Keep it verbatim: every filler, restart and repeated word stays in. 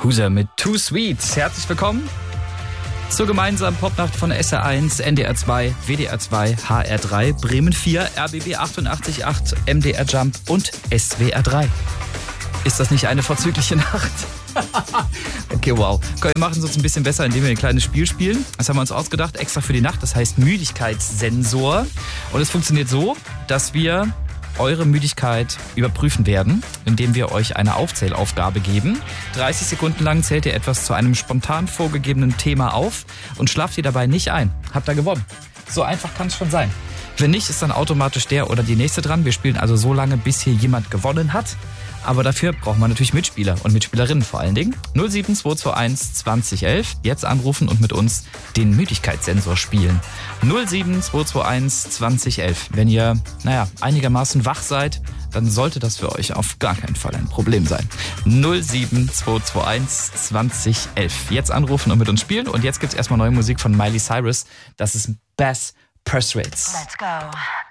Huser mit Too Sweet. Herzlich willkommen zur gemeinsamen Popnacht von S R eins, N D R zwei, W D R zwei, H R drei, Bremen vier, R B B achtundachtzig Komma acht, M D R Jump und S W R drei. Ist das nicht eine vorzügliche Nacht? Okay, wow. Wir machen es uns ein bisschen besser, indem wir ein kleines Spiel spielen. Das haben wir uns ausgedacht, extra für die Nacht. Das heißt Müdigkeitssensor. Und es funktioniert so, dass wir eure Müdigkeit überprüfen werden, indem wir euch eine Aufzählaufgabe geben. dreißig Sekunden lang zählt ihr etwas zu einem spontan vorgegebenen Thema auf und schlaft ihr dabei nicht ein. Habt ihr gewonnen. So einfach kann es schon sein. Wenn nicht, ist dann automatisch der oder die nächste dran. Wir spielen also so lange, bis hier jemand gewonnen hat. Aber dafür braucht man natürlich Mitspieler und Mitspielerinnen vor allen Dingen. null sieben zwei zwei eins zwanzig elf. Jetzt anrufen und mit uns den Müdigkeitssensor spielen. null sieben zwei zwei eins zwanzig elf. Wenn ihr, naja, einigermaßen wach seid, dann sollte das für euch auf gar keinen Fall ein Problem sein. null sieben zwei zwei eins zwanzig elf. Jetzt anrufen und mit uns spielen. Und jetzt gibt's erstmal neue Musik von Miley Cyrus. Das ist Bass Press Rates. Let's go.